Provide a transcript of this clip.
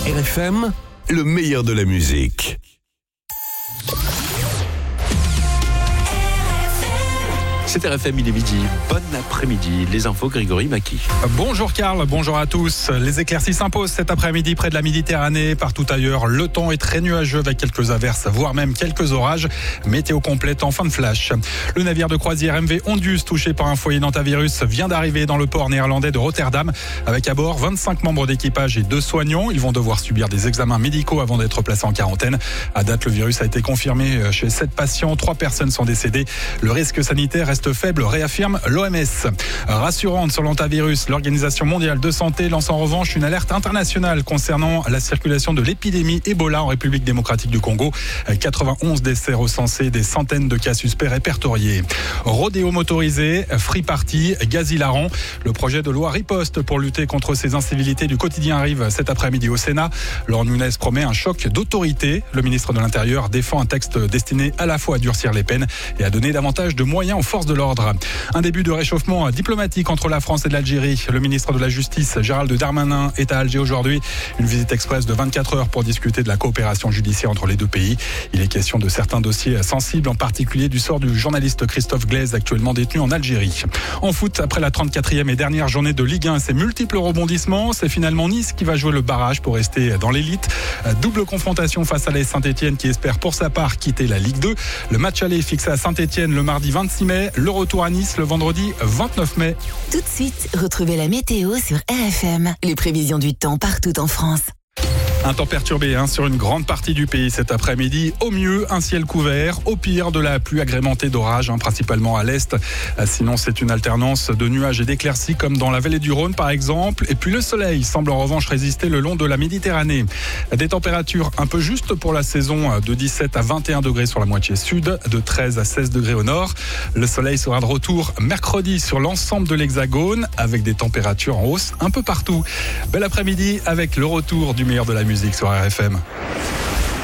RFM, le meilleur de la musique. C'est RFM, il est midi. Bon après-midi. Les infos, Grégory Maki. Bonjour Karl, bonjour à tous. Les éclaircies s'imposent cet après-midi près de la Méditerranée. Partout ailleurs, le temps est très nuageux avec quelques averses, voire même quelques orages. Météo complète en fin de flash. Le navire de croisière MV Ondius, touché par un foyer d'hantavirus, vient d'arriver dans le port néerlandais de Rotterdam. Avec à bord 25 membres d'équipage et 2 soignants. Ils vont devoir subir des examens médicaux avant d'être placés en quarantaine. À date, le virus a été confirmé chez 7 patients. 3 personnes sont décédées. Le risque sanitaire reste faible, réaffirme l'OMS. Rassurante sur l'hantavirus, l'Organisation mondiale de santé lance en revanche une alerte internationale concernant la circulation de l'épidémie Ebola en République démocratique du Congo. 91 décès recensés, des centaines de cas suspects répertoriés. Rodéo motorisé, free party, gaz hilarant. Le projet de loi riposte pour lutter contre ces incivilités du quotidien arrive cet après-midi au Sénat. Laurent Nunez promet un choc d'autorité. Le ministre de l'Intérieur défend un texte destiné à la fois à durcir les peines et à donner davantage de moyens aux forces de l'ordre. Un début de réchauffement diplomatique entre la France et l'Algérie. Le ministre de la Justice, Gérald Darmanin, est à Alger aujourd'hui. Une visite express de 24 heures pour discuter de la coopération judiciaire entre les deux pays. Il est question de certains dossiers sensibles, en particulier du sort du journaliste Christophe Glaise, actuellement détenu en Algérie. En foot, après la 34e et dernière journée de Ligue 1 et ses multiples rebondissements, c'est finalement Nice qui va jouer le barrage pour rester dans l'élite. Double confrontation face à l'AS Saint-Etienne qui espère pour sa part quitter la Ligue 2. Le match aller fixé à Saint-Etienne le mardi 26 mai. Le retour à Nice le vendredi 29 mai. Tout de suite, retrouvez la météo sur RFM. Les prévisions du temps partout en France. Un temps perturbé sur une grande partie du pays cet après-midi. Au mieux, un ciel couvert. Au pire, de la pluie agrémentée d'orages, principalement à l'est. Sinon, c'est une alternance de nuages et d'éclaircies, comme dans la vallée du Rhône, par exemple. Et puis, le soleil semble en revanche résister le long de la Méditerranée. Des températures un peu justes pour la saison, de 17 à 21 degrés sur la moitié sud, de 13 à 16 degrés au nord. Le soleil sera de retour mercredi sur l'ensemble de l'Hexagone, avec des températures en hausse un peu partout. Bel après-midi avec le retour du meilleur de la musique sur RFM.